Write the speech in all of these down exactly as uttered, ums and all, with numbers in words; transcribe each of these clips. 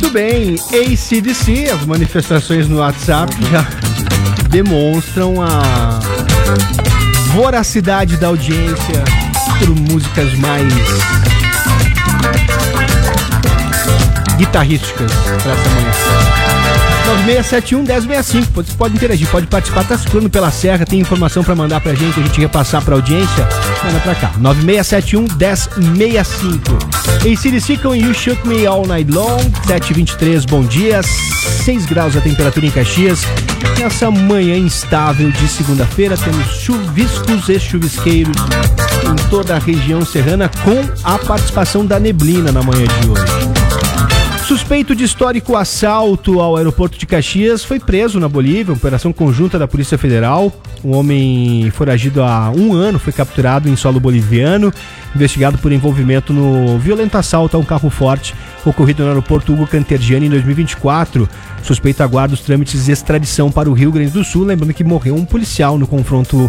Muito bem, A C D C, as manifestações no WhatsApp já demonstram a voracidade da audiência por músicas mais guitarrísticas para essa manhã. nove seis sete um, um zero seis cinco, você pode interagir, pode participar, tá circulando pela Serra, tem informação pra mandar pra gente, a gente repassar pra audiência, manda pra cá, nove seis sete um, um zero seis cinco. A C D C com You Shook Me All Night Long, sete e vinte e três, bom dia, seis graus a temperatura em Caxias, nessa manhã instável de segunda-feira, temos chuviscos e chuvisqueiros em toda a região serrana, com a participação da neblina na manhã de hoje. Suspeito de histórico assalto ao aeroporto de Caxias foi preso na Bolívia, operação conjunta da Polícia Federal. Um homem foragido há um ano foi capturado em solo boliviano, investigado por envolvimento no violento assalto a um carro forte ocorrido no aeroporto Hugo Cantergiani em dois mil e vinte e quatro. Suspeito aguarda os trâmites de extradição para o Rio Grande do Sul, lembrando que morreu um policial no confronto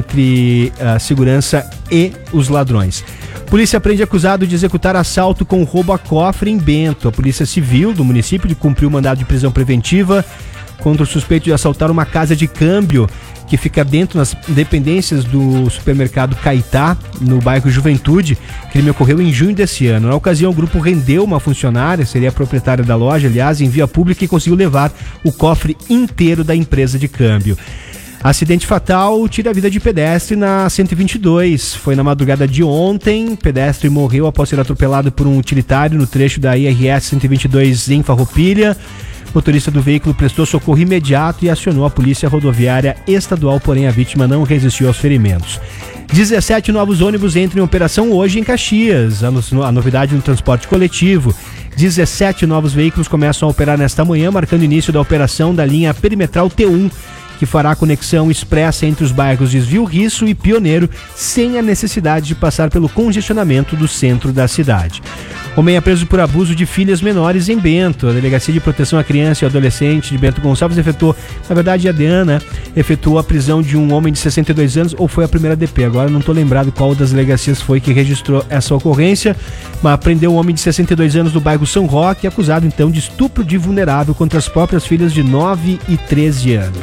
entre a segurança e os ladrões. Polícia prende acusado de executar assalto com roubo a cofre em Bento. A Polícia Civil do município cumpriu o mandado de prisão preventiva contra o suspeito de assaltar uma casa de câmbio que fica dentro das dependências do supermercado Caetá, no bairro Juventude. O crime ocorreu em junho desse ano. Na ocasião, o grupo rendeu uma funcionária, seria a proprietária da loja, aliás, em via pública, e conseguiu levar o cofre inteiro da empresa de câmbio. Acidente fatal tira a vida de pedestre na cento e vinte e dois. Foi na madrugada de ontem. Pedestre morreu após ser atropelado por um utilitário no trecho da I R S cento e vinte e dois em Farroupilha. O motorista do veículo prestou socorro imediato e acionou a Polícia Rodoviária Estadual, porém a vítima não resistiu aos ferimentos. dezessete novos ônibus entram em operação hoje em Caxias. A, no, a novidade no transporte coletivo. dezessete novos veículos começam a operar nesta manhã, marcando o início da operação da linha perimetral T um, que fará a conexão expressa entre os bairros Desvio Risso e Pioneiro, sem a necessidade de passar pelo congestionamento do centro da cidade. Homem é preso por abuso de filhas menores em Bento. A Delegacia de Proteção à Criança e ao Adolescente de Bento Gonçalves efetuou, na verdade a DEAN, efetuou a prisão de um homem de sessenta e dois anos, ou foi a primeira D P, agora não estou lembrado qual das delegacias foi que registrou essa ocorrência, mas prendeu um homem de sessenta e dois anos do bairro São Roque, acusado então de estupro de vulnerável contra as próprias filhas de nove e treze anos.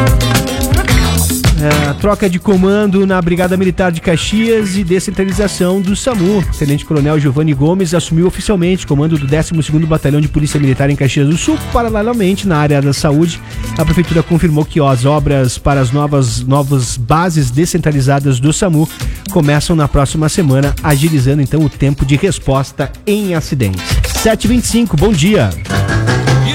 É, troca de comando na Brigada Militar de Caxias e descentralização do SAMU. O Tenente Coronel Giovanni Gomes assumiu oficialmente o comando do décimo segundo Batalhão de Polícia Militar em Caxias do Sul. Paralelamente, na área da saúde, a Prefeitura confirmou que ó, as obras para as novas, novas bases descentralizadas do SAMU começam na próxima semana, agilizando então o tempo de resposta em acidentes. sete e vinte e cinco, bom dia.